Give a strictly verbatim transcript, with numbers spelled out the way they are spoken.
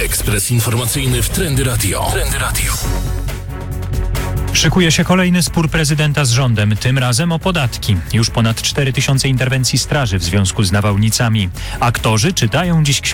Ekspres informacyjny w Trendy Radio. Trendy Radio. Szykuje się kolejny spór prezydenta z rządem, tym razem o podatki. Już ponad cztery tysiące interwencji straży w związku z nawałnicami. Aktorzy czytają dziś książkę